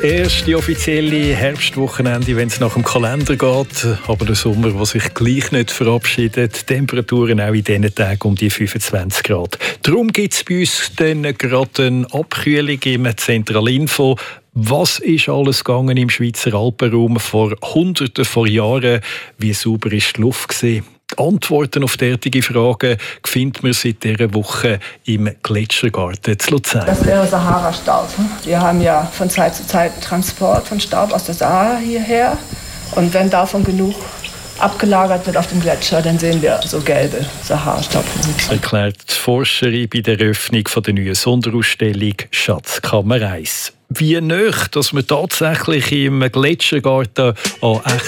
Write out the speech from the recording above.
erste offizielle Herbstwochenende, wenn es nach dem Kalender geht. Aber der Sommer, der sich gleich nicht verabschiedet. Temperaturen auch in diesen Tagen um die 25 Grad. Darum gibt es bei uns dann gerade eine Abkühlung im Zentralinfo. Was ist alles gegangen im Schweizer Alpenraum vor Hunderten von Jahren? Wie sauber ist die Luft gewesen? Die Antworten auf derartige Fragen findet man seit dieser Woche im Gletschergarten zu Luzern. Das wäre Sahara-Staub. Wir haben ja von Zeit zu Zeit Transport von Staub aus der Sahara hierher. Und wenn davon genug abgelagert wird auf dem Gletscher, dann sehen wir so gelbe Sahara-Staub. Erklärt die Forscherin bei der Eröffnung der neuen Sonderausstellung Schatzkammer 1. Wie nahe, dass man tatsächlich im Gletschergarten an